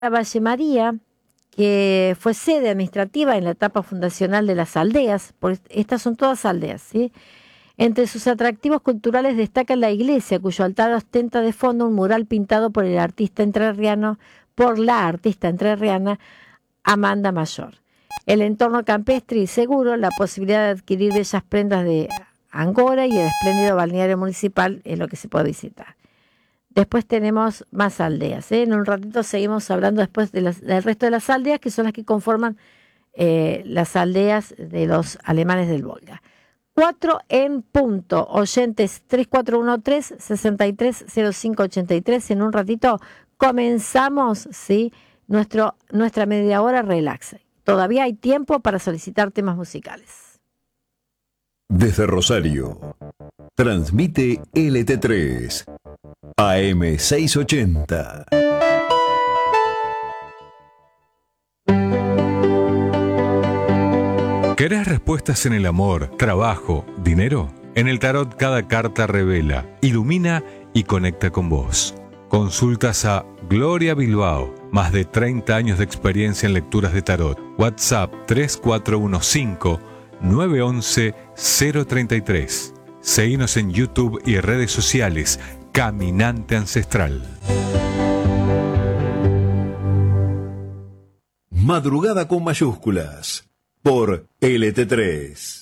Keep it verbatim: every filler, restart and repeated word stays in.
Valle María, que fue sede administrativa en la etapa fundacional de las aldeas, porque estas son todas aldeas, ¿sí? Entre sus atractivos culturales destaca la iglesia, cuyo altar ostenta de fondo un mural pintado por el artista entrerriano, por la artista entrerriana Amanda Mayor. El entorno campestre y seguro, la posibilidad de adquirir bellas prendas de Angora y el espléndido balneario municipal es lo que se puede visitar. Después tenemos más aldeas, ¿eh? En un ratito seguimos hablando después de las, del resto de las aldeas, que son las que conforman eh, las aldeas de los alemanes del Volga. Cuatro en punto, oyentes tres cuatro uno tres, seis tres cero cinco ocho tres. En un ratito comenzamos, ¿sí? Nuestro, nuestra media hora relax. Todavía hay tiempo para solicitar temas musicales. Desde Rosario, transmite L T tres, A M seiscientos ochenta. ¿Querés respuestas en el amor, trabajo, dinero? En el tarot cada carta revela, ilumina y conecta con vos. Consultas a Gloria Bilbao, más de treinta años de experiencia en lecturas de tarot. WhatsApp tres cuatro uno cinco, nueve uno uno, cero tres tres. Seguinos en YouTube y redes sociales. Caminante Ancestral. Madrugada con mayúsculas por L T tres.